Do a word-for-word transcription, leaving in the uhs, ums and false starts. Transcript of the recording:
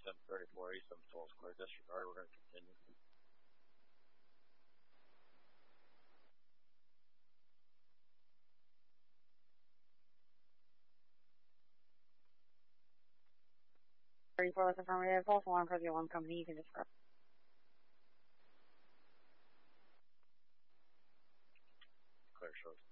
seven thirty-four, eighty-seven twelve square, disregard, we're going to continue. thirty-four with affirmative, false alarm for the alarm company, you can disregard. Clear shows.